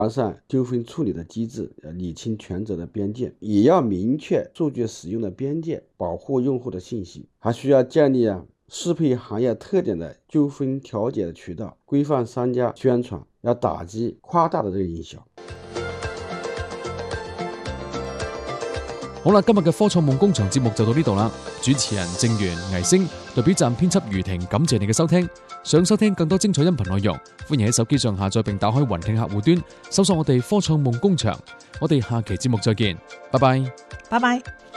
完善纠纷处理的机制，理清权责的边界，也要明确数据使用的边界，保护用户的信息。还需要建立适配行业特点的纠纷调解的渠道，规范商家宣传，要打击夸大的这个营銷。 好啦，今日嘅科創夢工場節目就到呢度啦。主持人正源、倪星，代表站編輯余婷，感謝你嘅收聽。想收聽更多精彩音頻內容，歡迎喺手機上下載並打開雲聽客戶端，搜索我哋科創夢工場。我哋下期節目再見，拜拜， 拜拜。